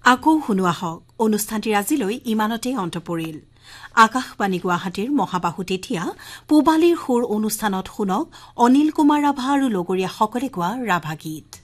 আকৌ শুনোৱা হওক অনুষ্ঠানটিৰ আজিলৈ ইমানতে অন্ত পৰিল। আকাশবাণী গুৱাহাটীৰ মহাবাহু তেতিয়া পূবালীৰ সুৰ অনুষ্ঠানত শুনক অনিল কুমাৰ ৰাভা আৰু লগৰীয়াসকলে গোৱা ৰাভা গীত।